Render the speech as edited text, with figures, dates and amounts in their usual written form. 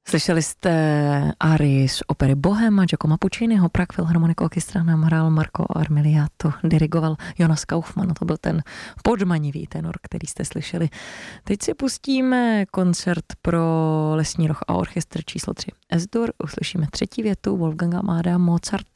Slyšeli jste árii z opery Bohema Giacomo Pucciniho, Prague Philharmonic Orchestra nám hrál Marco Armiliato, dirigoval Jonas Kaufmann, to byl ten podmanivý tenor, který jste slyšeli. Teď si pustíme koncert pro Lesní roh a orchestr číslo 3 S-dur, uslyšíme třetí větu Wolfganga Amadea Mozarta.